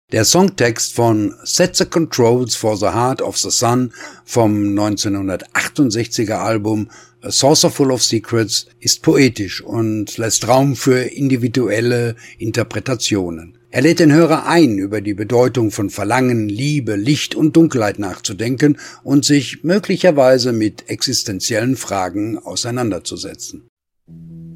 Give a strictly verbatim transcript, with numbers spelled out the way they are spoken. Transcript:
Der Songtext von Set the Controls for the Heart of the Sun vom neunzehnhundertachtundsechziger Album A Saucer Full of Secrets ist poetisch und lässt Raum für individuelle Interpretationen. Er lädt den Hörer ein, über die Bedeutung von Verlangen, Liebe, Licht und Dunkelheit nachzudenken und sich möglicherweise mit existenziellen Fragen auseinanderzusetzen.